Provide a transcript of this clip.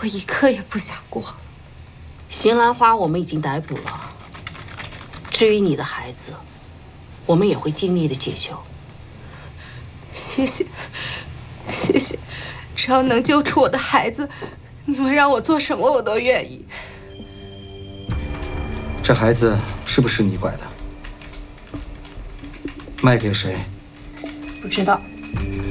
我一刻也不想过。 邢兰花我们已经逮捕了，至于你的孩子，我们也会尽力的解救。 谢谢，谢谢，只要能救出我的孩子，你们让我做什么我都愿意。 这孩子是不是你拐的？卖给谁？ 不知道。